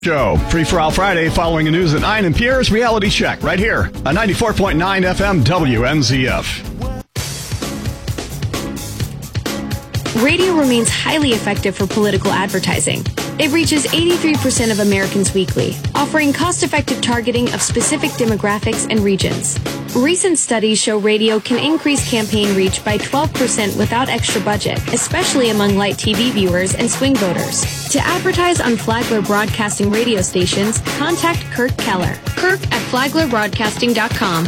Show. Free for all Friday following the news at 9 and Pierre's Reality Check right here on 94.9 FM WNZF. Radio remains highly effective for political advertising. It reaches 83% of Americans weekly, offering cost-effective targeting of specific demographics and regions. Recent studies show radio can increase campaign reach by 12% without extra budget, especially among light TV viewers and swing voters. To advertise on Flagler Broadcasting radio stations, contact Kirk Keller. Kirk@flaglerbroadcasting.com.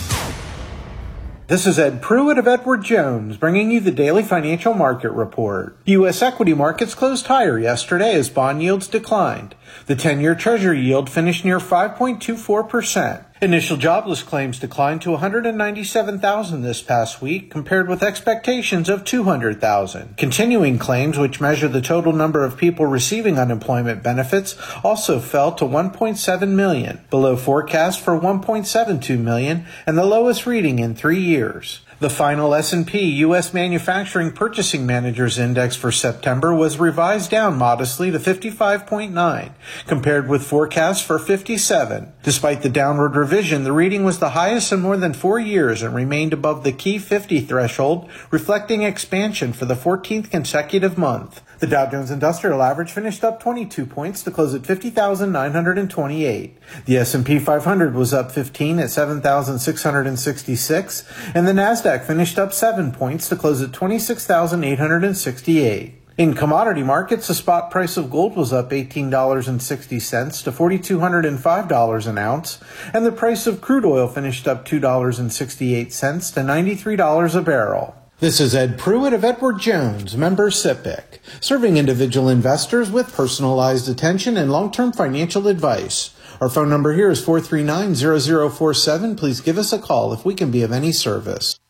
This is Ed Pruitt of Edward Jones, bringing you the daily financial market report. U.S. equity markets closed higher yesterday as bond yields declined. The 10-year Treasury yield finished near 5.24%. Initial jobless claims declined to 197,000 this past week, compared with expectations of 200,000. Continuing claims, which measure the total number of people receiving unemployment benefits, also fell to 1.7 million, below forecast for 1.72 million, and the lowest reading in 3 years. The final S&P U.S. Manufacturing Purchasing Managers Index for September was revised down modestly to 55.9, compared with forecasts for 57. Despite the downward revision, the reading was the highest in more than 4 years and remained above the key 50 threshold, reflecting expansion for the 14th consecutive month. The Dow Jones Industrial Average finished up 22 points to close at 50,928. The S&P 500 was up 15 at 7,666, and the Nasdaq finished up 7 points to close at 26,868. In commodity markets, the spot price of gold was up $18.60 to $4,205 an ounce, and the price of crude oil finished up $2.68 to $93 a barrel. This is Ed Pruitt of Edward Jones, member SIPC, serving individual investors with personalized attention and long-term financial advice. Our phone number here is 439-0047. Please give us a call if we can be of any service.